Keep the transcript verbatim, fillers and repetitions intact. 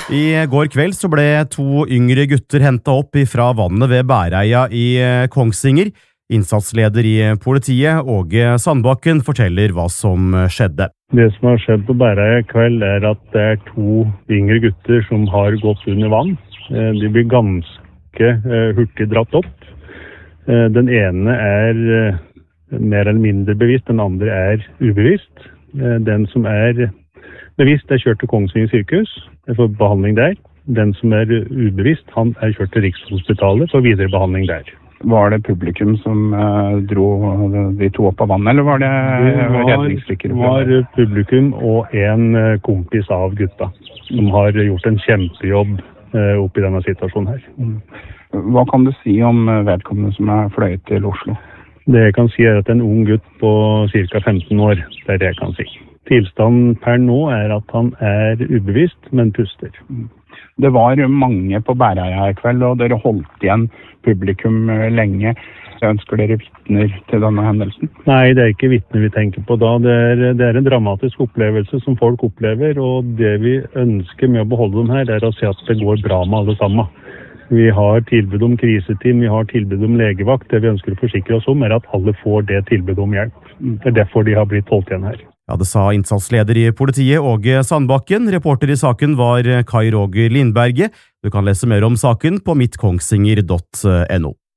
I går kveld så ble to yngre gutter hentet opp fra vannet ved Bæreia i Kongsvinger. Innsatsleder i politiet, Åge Sandbakken, forteller hva som skjedde. Det som har skjedd på Bæreia i kveld er at det er to yngre gutter som har gått under vann. De blir ganske hurtig dratt opp. Den ene er mer eller mindre bevisst, den andre er ubevisst. Den som er bevisst er kjørt til Kongsvinger sykehus for behandling der. Den som er ubevisst, han er kjørt til Rikshospitalet for videre behandling der. Var det publikum som uh, dro de to opp av vannet, eller var det, det var, redningsstykker? Det var publikum og en kompis av gutta som har gjort en kjempejobb uh, oppe i denne situasjonen her. Mm. Hva kan du si om vedkommende som er fløyet til Oslo? Det jeg kan si er at en ung gutt på ca femten år, det er det jeg kan si. Tilstanden per nå er at han er ubevisst, men puster. Det var mange på Bæreia i kveld, og dere holdt igjen publikum lenge. Ønsker dere vitner til denne hendelsen? Nei, det er ikke vitner vi tenker på da. Det er, det er en dramatisk opplevelse som folk opplever, og det vi ønsker med å beholde dem her, det er å se at det går bra med alle sammen. Vi har tilbud om kriseteam, vi har tilbud om legevakt. Det vi ønsker å forsikre oss om er at alle får det tilbudet om hjelp. Det er derfor de har blitt holdt igjen her. Ja, det sa innsatsleder i politiet, Åge Sandbakken. Reporter i saken var Kai Roger Lindberget. Du kan lese mer om saken på mitt kongsvinger punktum no.